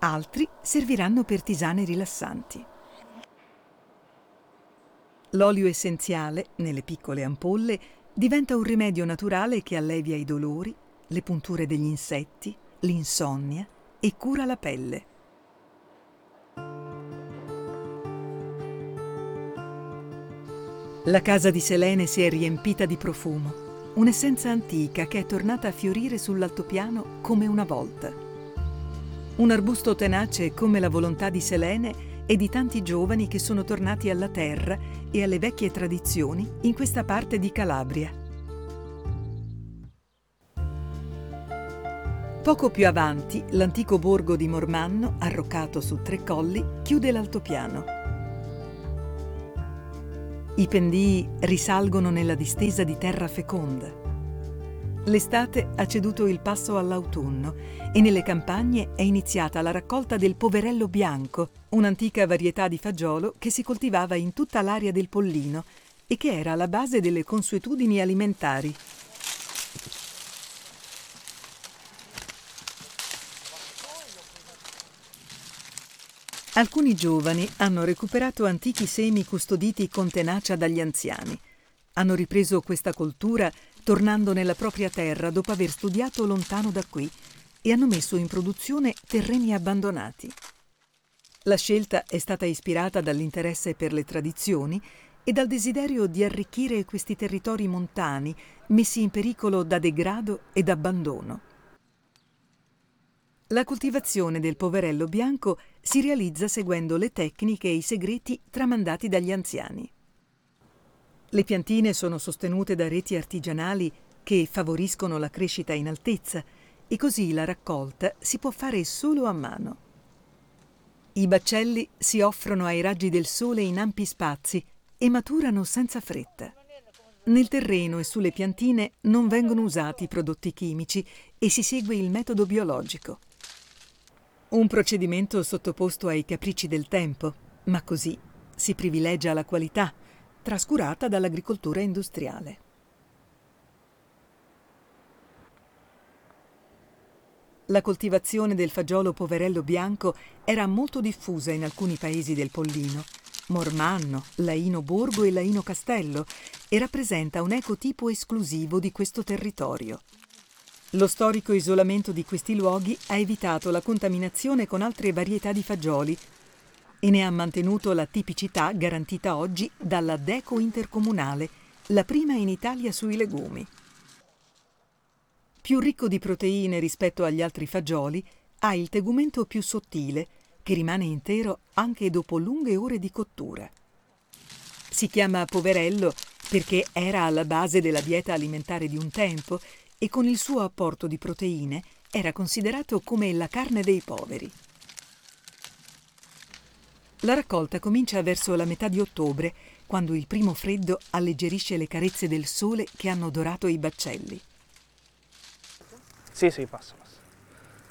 altri serviranno per tisane rilassanti. L'olio essenziale, nelle piccole ampolle, diventa un rimedio naturale che allevia i dolori, le punture degli insetti, l'insonnia e cura la pelle. La casa di Selene si è riempita di profumo, un'essenza antica che è tornata a fiorire sull'altopiano come una volta. Un arbusto tenace come la volontà di Selene e di tanti giovani che sono tornati alla terra e alle vecchie tradizioni in questa parte di Calabria. Poco più avanti, l'antico borgo di Mormanno, arroccato su 3 colli, chiude l'altopiano. I pendii risalgono nella distesa di terra feconda. L'estate ha ceduto il passo all'autunno e nelle campagne è iniziata la raccolta del poverello bianco, un'antica varietà di fagiolo che si coltivava in tutta l'area del Pollino e che era alla base delle consuetudini alimentari. Alcuni giovani hanno recuperato antichi semi custoditi con tenacia dagli anziani. Hanno ripreso questa coltura tornando nella propria terra dopo aver studiato lontano da qui e hanno messo in produzione terreni abbandonati. La scelta è stata ispirata dall'interesse per le tradizioni e dal desiderio di arricchire questi territori montani messi in pericolo da degrado ed abbandono. La coltivazione del poverello bianco si realizza seguendo le tecniche e i segreti tramandati dagli anziani. Le piantine sono sostenute da reti artigianali che favoriscono la crescita in altezza e così la raccolta si può fare solo a mano. I baccelli si offrono ai raggi del sole in ampi spazi e maturano senza fretta. Nel terreno e sulle piantine non vengono usati prodotti chimici e si segue il metodo biologico. Un procedimento sottoposto ai capricci del tempo, ma così si privilegia la qualità, trascurata dall'agricoltura industriale. La coltivazione del fagiolo poverello bianco era molto diffusa in alcuni paesi del Pollino, Mormanno, Laino Borgo e Laino Castello, e rappresenta un ecotipo esclusivo di questo territorio. Lo storico isolamento di questi luoghi ha evitato la contaminazione con altre varietà di fagioli e ne ha mantenuto la tipicità garantita oggi dalla Deco Intercomunale, la prima in Italia sui legumi. Più ricco di proteine rispetto agli altri fagioli, ha il tegumento più sottile, che rimane intero anche dopo lunghe ore di cottura. Si chiama poverello perché era alla base della dieta alimentare di un tempo e con il suo apporto di proteine era considerato come la carne dei poveri. La raccolta comincia verso la metà di ottobre, quando il primo freddo alleggerisce le carezze del sole che hanno dorato i baccelli. Sì, passa.